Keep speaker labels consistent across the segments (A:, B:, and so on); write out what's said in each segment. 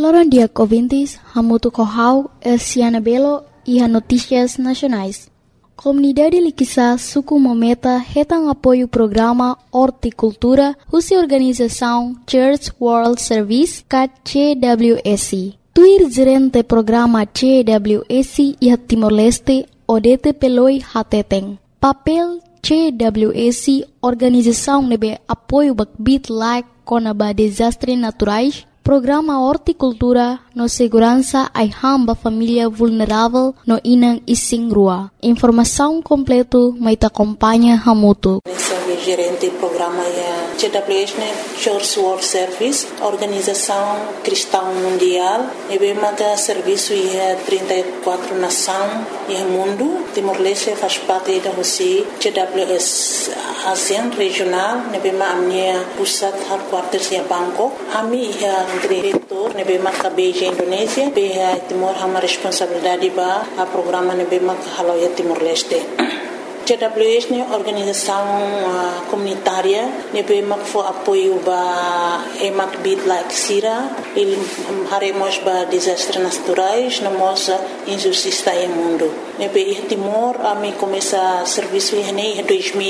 A: Loron dia ouvintes, Hamutu Kohau, Elsiana Belo e a Notícias Nacionais. Comunidade Liquissa Suku Mometa retam apoio o programa Horticultura, Russa Organização Church World Service, CWS. Tuir gerente programa CWS e a Timor-Leste, Odete Peloi Hateteng. Papel CWS, organização nebe apoio bakbit like conaba desastres naturais, programa Horticultura no segurança ai hamba família vulnerável no Inang Ising Rua. Informação completo mai te acompanha Hamutu.
B: Gerente do programa CWS, Church World Service, Organização Cristã Mundial, e bem serviço e 34 nações e mundo. Timor-Leste faz parte da Rússia, CWS ASEAN regional, e bem a minha pusat headquarters em Bangkok. A minha diretor, e bem a Beijing Indonésia, bem a Timor uma responsabilidade para o programa e bem a Haloia Timor-Leste. CWS é organização comunitária, nebe for apoio ba emak bit like sira, ele haremos ba desastres naturais, namos injustiça em mundo. Nebe Timor a me começa serviço em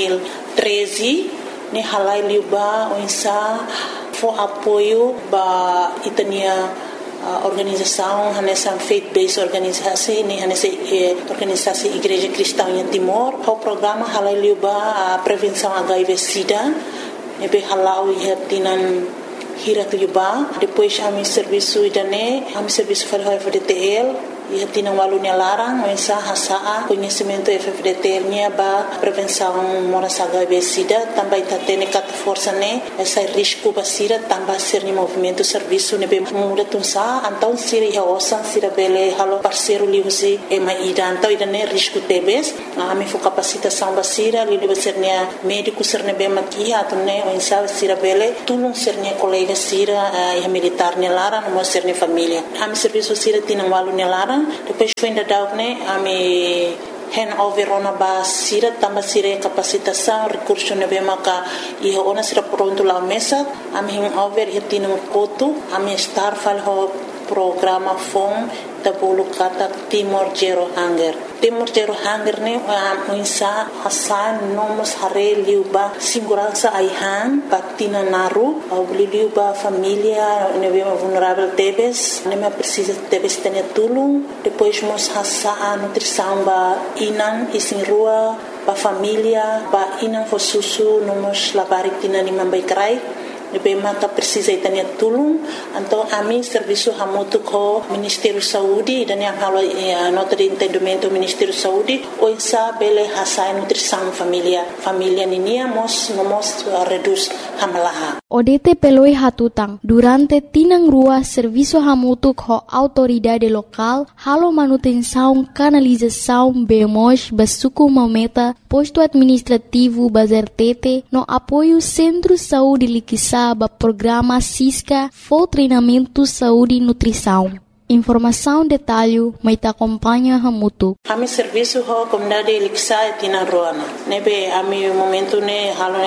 B: 2013, ne halai liuba onsa for apoio ba itania organização nessa faith-based organisasi ni nessa organisasi Igreja Cristã em Timor. O programa halai a prevenção HIV/SIDA, nebe halau ia tinan hirat liuba. Depois a mi serviço idane, a mi serviço falou FDTL. Ia tinang walunya larang, mensa hasaa conhecimento FFDT nya ba prevenção moras HIV/SIDA, também tatene kat força ne essa risco basira também ser ni movimento serviço ne be muda tunsa então sira ia osa sira bele halo parceiro liusi e maida então idane risco tebes a mi fo capacitação basira li be ser ne médico ser ne be makia atune mensa sira bele tulung ser ne colega sira ia militar ne larang mo ser ne família a mi serviço sira tinang walunya larang. Depois ainda dá a me handover ona ba sira tamba sira capacitação recurso ne be maka e ona sira pronto lá mesa a me handover e tinha koto a me estar fal ho programa FOM da bolo kata Timor Zero Hunger. Timor Zero Hunger ne muinsa hasan nomos hare liuba segurança aihan patina naru au liuba família ne be vulnerável tebes ne me precisa tebes tene tulung depois mos hasa nutrição ba inan isin rua ba família ba inan fo susu nomos labarik tina ni mambai krai Nebe maka precisa itania tulung então a mim serviço hamutu ko Ministério Saúde dan yang halo nota de entendimento Ministério Saúde o insa bele hasai nutrição família ninia mos reduz hamalaha
A: Odete peloi hatutang durante tinang rua serviço hamutu ko autoridade local halo manutenção canalização bemos basuku mometa posto administrativo bazertete no apoio Centro Saúde Liquissa ba programa SISCA for treinamento saúde e nutrição. Informação detalhe mai te acompanha Hamutu.
B: A mi serviço ho comunidade Liquissa tina roana. Nebe a mi momento ne halo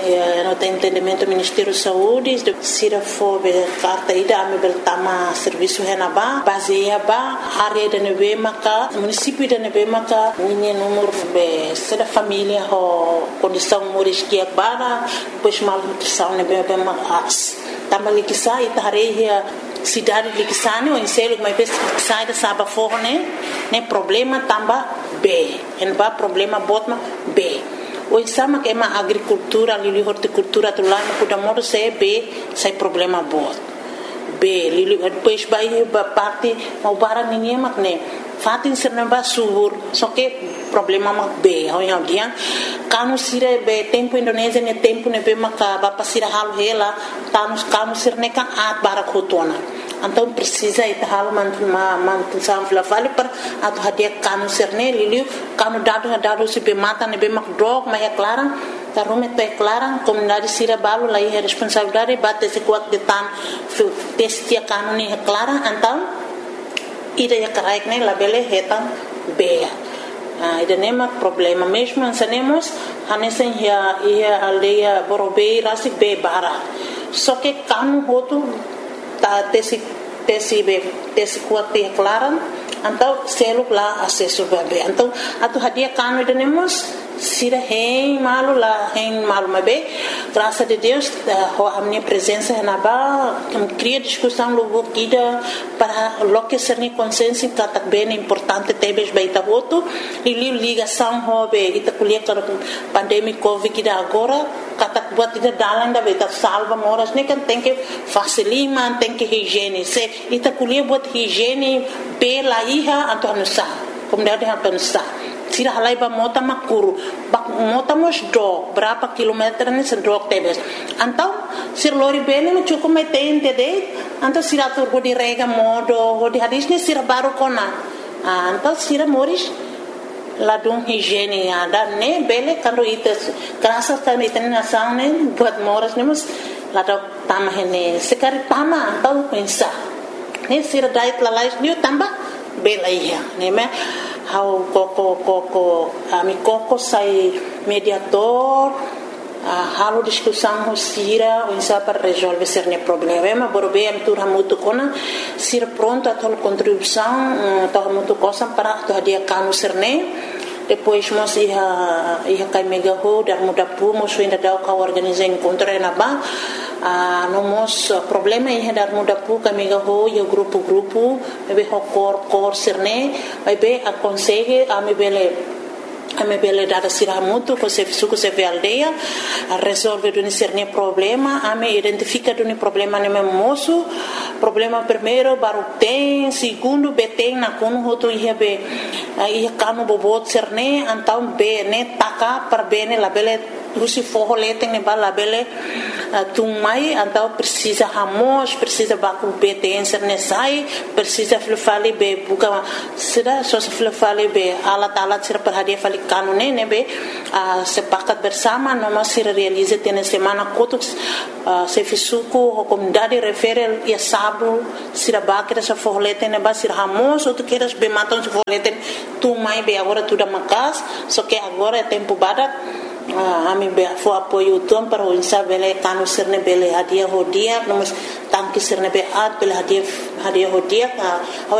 B: no entendimento Ministério Saúde sira fo be carta ida a mi beltama serviço henaba baseia ba área de nebe maka município de nebe maka ninha número be sira família ho condição moriskia bara depois mal nutrição nebe be mas também Liquissa ita hareia cidade de Liquissane, o enselo que mais sai da saba forne, né problema tamba B, en ba problema botma B. O insama que é uma agricultura, ali horticultura do lá, no modo se B, sai problema bot. B, depois vai parte, o barang ninguém mak né. Fatin sernamba subur, só que problema mak B, ao dia, kanu sira be tempo Indonésia ne tempo ne be maka ba pasira halu hela, kanu sirne kan at barak hotona. Então precisa ir hal mantunsam flavali per atau hadiah kanu serne liliu kanu dado se be mata ne be mak drog ma ya clarang tarume te clarang comunidade sira balu lai responsabilidade bate se kuat de tan testia kanu ni clarang então ida ya karaik ne labele hetan be ida nema problema mesmo ansanemos hanesen ia aldeia borobe rasik be bara só que kanu hotu ta tesi kuat te klaran então seluk lá acesso bebê então atu hadia kanu denemos sira hein malu mabe graças a Deus a minha presença na ba cria discussão logo kida para loque ser ni consciência que bem importante tebes baita voto e ligação hobe ita kuliah para pandemia covid kida agora katak buat ida dalan da baita salva moras ne kan tem que facilima tem que higiene se ita kuliah buat higiene pela iha atau nusa como dia atau nusa sira halai ba mota makuru bak mota mos do berapa kilometer ni sedok tebes antau sir lori bene no cukup metente de antau sira tur go di rega modo go di hadis ni sira baru kona antau sira moris ladung higiene ada ne bele kando ites krasa kan iten nasang ne buat moras ne mus ladok tama hene sekari tama antau pensa ne sira dait lalais ni tambah bela iya ne me how koko ami koko sai mediator halo discussão sira insa para resolver cerne problema borbe am tur hamutu kona sir pronto a tol contribuição to hamutu cosa para to dia kanu cerne depois mos ia kai mega ho dar muda pu mos ainda da ka organizar encontro na ba nomos problema ia dar muda pu ka mega ho yo grupo be ho cor cerne be aconselhe a me bele dada siramutu ko se suku se aldeia a resolve do cerne problema a me identifica do problema ne moço problema primeiro baru tem segundo beteng na kono hoto ia be ia kanu bobot cerne então be ne taka para bene la bele Lucy forrolete ne bala bele tumai então precisa ramos precisa baku beten cerne sai precisa flefali be buka sira só se flefali be alat sira per hadia fali kanu ne be sepakat bersama noma sira realize tene semana kotuk se fisuku o comunidade refere ia sabu sira bakira sa forrolete ne ba sira ramos ou tu queres be matam se forrolete tumai be agora tudo makas só que agora é tempo badak ami be fo apoio tom para o insa bele kanu serne bele hadia hodia nomos tanki serne be at bele hadia hodia